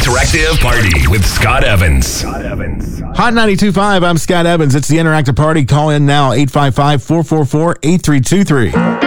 Interactive Party with Scott Evans. Hot 92.5, I'm Scott Evans. It's the Interactive Party. Call in now, 855-444-8323.